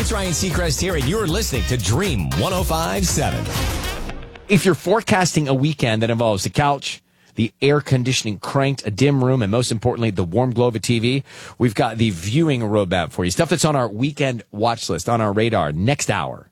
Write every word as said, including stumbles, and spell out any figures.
it's Ryan Seacrest here, and you're listening to Dream one oh five point seven. If you're forecasting a weekend that involves the couch, the air conditioning cranked, a dim room, and most importantly, the warm glow of a T V, we've got the viewing roadmap for you. Stuff that's on our weekend watch list, on our radar. Next hour.